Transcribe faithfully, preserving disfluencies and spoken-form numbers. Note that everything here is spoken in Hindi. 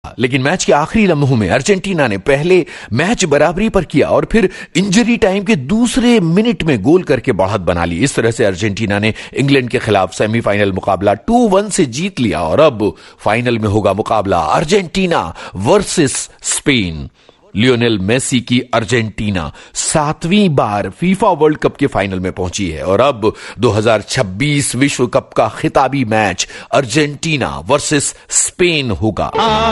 लेकिन मैच के आखिरी लम्हों में अर्जेंटीना ने पहले मैच बराबरी पर किया और फिर इंजरी टाइम के दूसरे मिनट में गोल करके बढ़त बना ली। इस तरह से अर्जेंटीना ने इंग्लैंड के खिलाफ सेमीफाइनल मुकाबला टू वन से जीत लिया और अब फाइनल में होगा मुकाबला Argentina versus Spain. Lionel Messi की अर्जेंटीना सातवीं बार फीफा वर्ल्ड कप के फाइनल में पहुंची है और अब दो हज़ार छब्बीस विश्व कप का खिताबी मैच अर्जेंटीना वर्सेस स्पेन होगा।